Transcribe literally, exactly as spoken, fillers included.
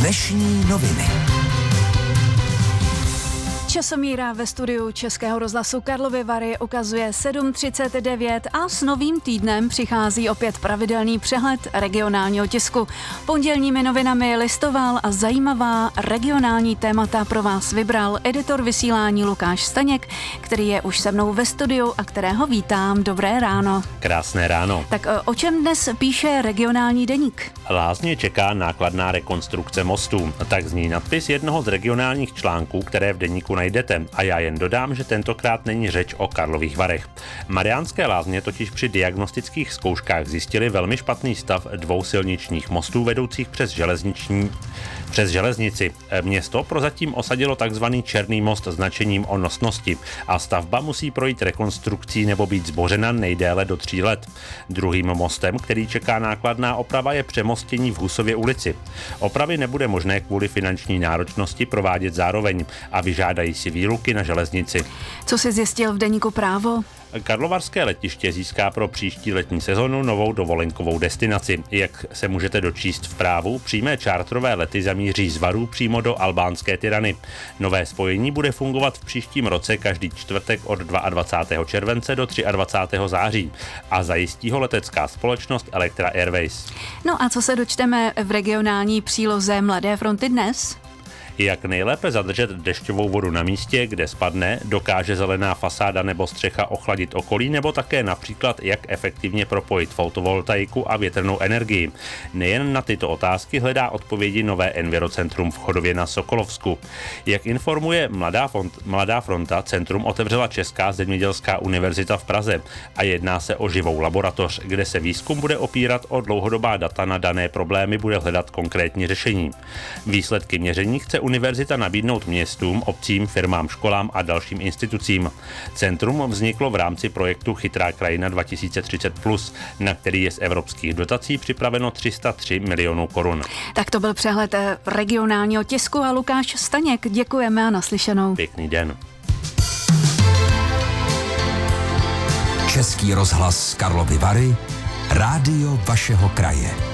Dnešní noviny. Časomíra ve studiu Českého rozhlasu Karlovy Vary ukazuje sedm třicet devět a s novým týdnem přichází opět pravidelný přehled regionálního tisku. Pondělními novinami listoval a zajímavá regionální témata pro vás vybral editor vysílání Lukáš Staněk, který je už se mnou ve studiu a kterého vítám. Dobré ráno. Krásné ráno. Tak o čem dnes píše regionální deník? Lázně čeká nákladná rekonstrukce mostů. Tak zní nadpis jednoho z regionálních článků, které v deníku najdete. A já jen dodám, že tentokrát není řeč o Karlových Varech. Mariánské Lázně totiž při diagnostických zkouškách zjistili velmi špatný stav dvou silničních mostů vedoucích přes železniční Přes železnici. Město prozatím osadilo takzvaný černý most značením o nosnosti a stavba musí projít rekonstrukcí nebo být zbořena nejdéle do tří let. Druhým mostem, který čeká nákladná oprava, je přemostění v Husově ulici. Opravy nebude možné kvůli finanční náročnosti provádět zároveň a vyžádají si výluky na železnici. Co si zjistil v deníku Právo? Karlovarské letiště získá pro příští letní sezonu novou dovolenkovou destinaci. Jak se můžete dočíst v Právu, přímé čártrové lety zamíří z Varů přímo do albánské Tirany. Nové spojení bude fungovat v příštím roce každý čtvrtek od dvacátého druhého července do dvacátého třetího září a zajistí ho letecká společnost Electra Airways. No a co se dočteme v regionální příloze Mladé fronty dnes? Jak nejlépe zadržet dešťovou vodu na místě, kde spadne, dokáže zelená fasáda nebo střecha ochladit okolí, nebo také například, jak efektivně propojit fotovoltaiku a větrnou energii. Nejen na tyto otázky hledá odpovědi nové Envirocentrum v Chodově na Sokolovsku. Jak informuje Mladá, font, Mladá fronta, centrum otevřela Česká zemědělská univerzita v Praze a jedná se o živou laboratoř, kde se výzkum bude opírat o dlouhodobá data na dané problémy, bude hledat konkrétní řešení. Výsledky měření chce univerzita nabídnout městům, obcím, firmám, školám a dalším institucím. Centrum vzniklo v rámci projektu Chytrá krajina dva tisíce třicet plus, na který je z evropských dotací připraveno tři sta tři milionů korun. Tak to byl přehled regionálního tisku a Lukáš Staněk. Děkujeme a naslyšenou. Pěkný den. Český rozhlas Karlovy Vary, rádio vašeho kraje.